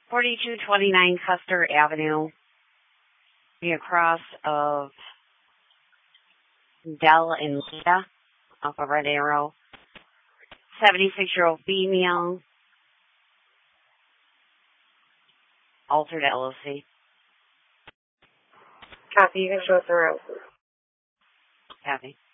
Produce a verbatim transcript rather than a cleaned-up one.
forty-two twenty-nine Custer Avenue, be across of Dell and Lita off of Red Arrow. seventy-six-year-old female, altered L O C. Copy, you can show us around. Copy.